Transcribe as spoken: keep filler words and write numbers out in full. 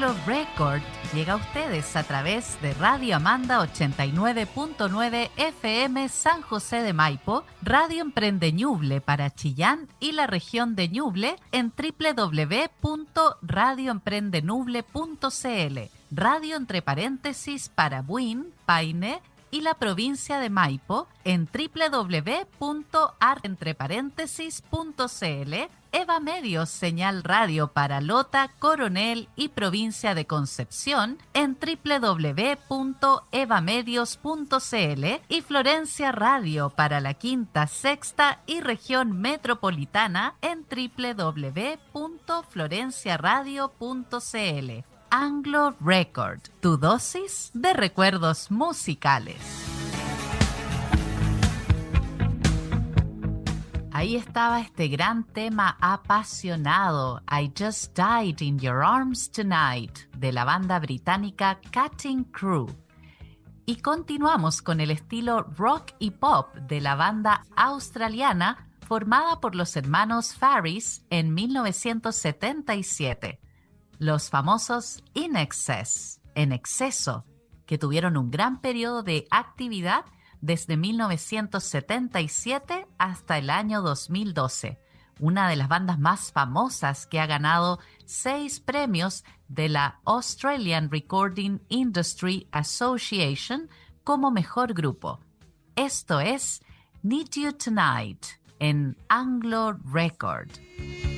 Anglo Record llega a ustedes a través de Radio Amanda ochenta y nueve punto nueve F M San José de Maipo, Radio Emprende Ñuble para Chillán y la región de Ñuble en doble u doble u doble u punto radio emprende nuble punto c l, radio entre paréntesis para Buin, Paine y la provincia de Maipo en doble u doble u doble u punto ar entre paréntesis punto c l, Eva Medios señal radio para Lota, Coronel y provincia de Concepción en doble u doble u doble u punto eva medios punto c l y Florencia Radio para la Quinta, Sexta y región metropolitana en doble u doble u doble u punto florencia radio punto c l. Anglo Record, tu dosis de recuerdos musicales. Ahí estaba este gran tema apasionado, I Just Died in Your Arms Tonight, de la banda británica Cutting Crew. Y continuamos con el estilo rock y pop de la banda australiana formada por los hermanos Farris en mil novecientos setenta y siete. Los famosos In Excess, en exceso, que tuvieron un gran periodo de actividad desde mil novecientos setenta y siete hasta el año dos mil doce, una de las bandas más famosas que ha ganado seis premios de la Australian Recording Industry Association como mejor grupo. Esto es Need You Tonight en Anglo Record.